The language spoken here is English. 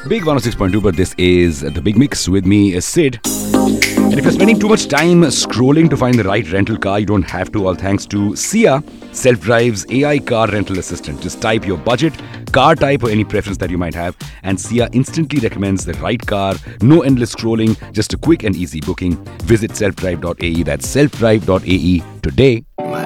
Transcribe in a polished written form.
Big 106.2, but this is the Big Mix. With me is Sid. And if you're spending too much time scrolling to find the right rental car, you don't have to, all thanks to Sia, Self-Drive's AI car rental assistant. Just type your budget, car type, or any preference that you might have, and Sia instantly recommends the right car. No endless scrolling, just a quick and easy booking. Visit selfdrive.ae. That's selfdrive.ae today.